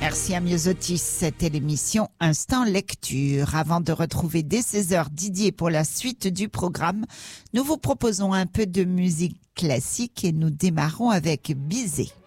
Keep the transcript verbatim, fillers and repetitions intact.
Merci à Myosotis, c'était l'émission Instant Lecture. Avant de retrouver dès seize heures Didier pour la suite du programme, nous vous proposons un peu de musique classique et nous démarrons avec Bizet.